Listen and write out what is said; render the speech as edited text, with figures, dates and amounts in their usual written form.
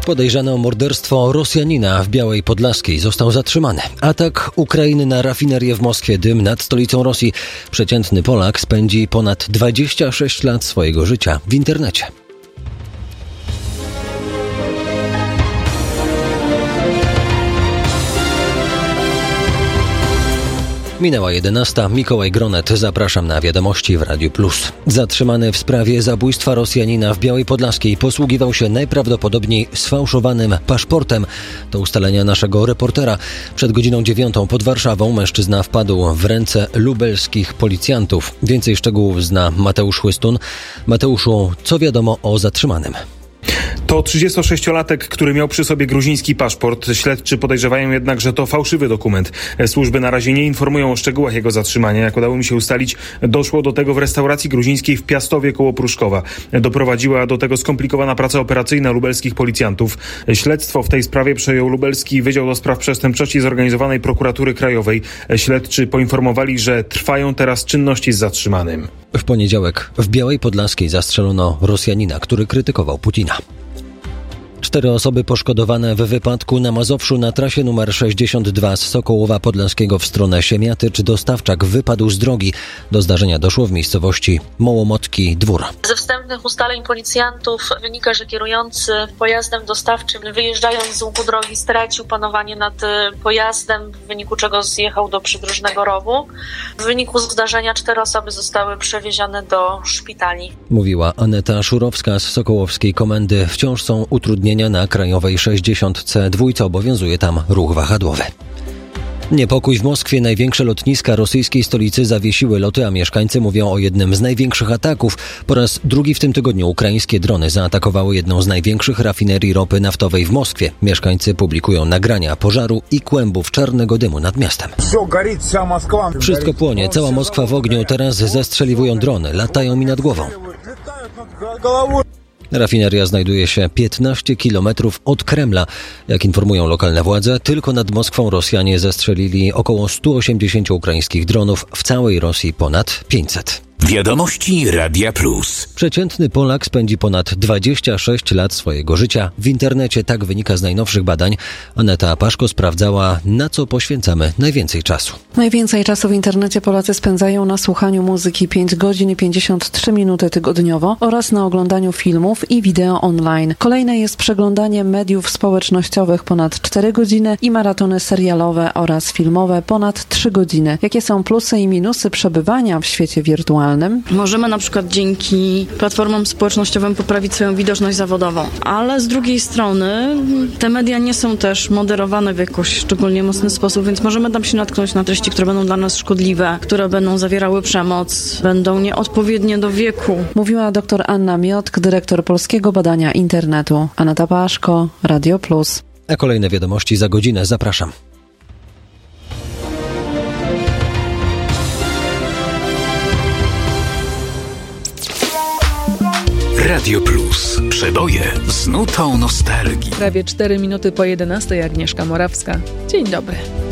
Podejrzany o morderstwo Rosjanina w Białej Podlaskiej został zatrzymany. Atak Ukrainy na rafinerię w Moskwie, dym nad stolicą Rosji. Przeciętny Polak spędzi ponad 26 lat swojego życia w internecie. Minęła 11. Mikołaj Gronet. Zapraszam na wiadomości w Radiu Plus. Zatrzymany w sprawie zabójstwa Rosjanina w Białej Podlaskiej posługiwał się najprawdopodobniej sfałszowanym paszportem. To ustalenia naszego reportera. Przed godziną 9 pod Warszawą mężczyzna wpadł w ręce lubelskich policjantów. Więcej szczegółów zna Mateusz Chłystun. Mateuszu, co wiadomo o zatrzymanym? To 36-latek, który miał przy sobie gruziński paszport. Śledczy podejrzewają jednak, że to fałszywy dokument. Służby na razie nie informują o szczegółach jego zatrzymania. Jak udało mi się ustalić, doszło do tego w restauracji gruzińskiej w Piastowie koło Pruszkowa. Doprowadziła do tego skomplikowana praca operacyjna lubelskich policjantów. Śledztwo w tej sprawie przejął Lubelski Wydział do Spraw Przestępczości Zorganizowanej Prokuratury Krajowej. Śledczy poinformowali, że trwają teraz czynności z zatrzymanym. W poniedziałek w Białej Podlaskiej zastrzelono Rosjanina, który krytykował Putina. 4 osoby poszkodowane w wypadku na Mazowszu na trasie nr 62 z Sokołowa Podlaskiego w stronę Siemiatycz. Dostawczak wypadł z drogi. Do zdarzenia doszło w miejscowości Mołomotki Dwór. Ze wstępnych ustaleń policjantów wynika, że kierujący pojazdem dostawczym, wyjeżdżając z łuku drogi, stracił panowanie nad pojazdem, w wyniku czego zjechał do przydrożnego rowu. W wyniku zdarzenia 4 osoby zostały przewiezione do szpitali. Mówiła Aneta Szurowska z Sokołowskiej Komendy. Wciąż są utrudnienia na krajowej 60C. Dwójce obowiązuje tam ruch wahadłowy. Niepokój w Moskwie. Największe lotniska rosyjskiej stolicy zawiesiły loty, a mieszkańcy mówią o jednym z największych ataków. Po raz drugi w tym tygodniu ukraińskie drony zaatakowały jedną z największych rafinerii ropy naftowej w Moskwie. Mieszkańcy publikują nagrania pożaru i kłębów czarnego dymu nad miastem. Wszystko płonie, cała Moskwa w ogniu, teraz zestrzeliwują drony, latają mi nad głową. Rafineria znajduje się 15 kilometrów od Kremla. Jak informują lokalne władze, tylko nad Moskwą Rosjanie zestrzelili około 180 ukraińskich dronów, w całej Rosji ponad 500. Wiadomości Radia Plus. Przeciętny Polak spędzi ponad 26 lat swojego życia w internecie. Tak wynika z najnowszych badań. Aneta Paszko sprawdzała, na co poświęcamy najwięcej czasu. Najwięcej czasu w internecie Polacy spędzają na słuchaniu muzyki 5 godzin i 53 minuty tygodniowo oraz na oglądaniu filmów i wideo online. Kolejne jest przeglądanie mediów społecznościowych ponad 4 godziny i maratony serialowe oraz filmowe ponad 3 godziny. Jakie są plusy i minusy przebywania w świecie wirtualnym? Możemy na przykład dzięki platformom społecznościowym poprawić swoją widoczność zawodową, ale z drugiej strony te media nie są też moderowane w jakoś szczególnie mocny sposób, więc możemy tam się natknąć na treści, które będą dla nas szkodliwe, które będą zawierały przemoc, będą nieodpowiednie do wieku. Mówiła dr Anna Miotk, dyrektor Polskiego Badania Internetu. Aneta Paszko, Radio Plus. A kolejne wiadomości za godzinę. Zapraszam. Radio Plus. Przeboje z nutą nostalgii. Prawie 4 minuty po 11. Agnieszka Morawska. Dzień dobry.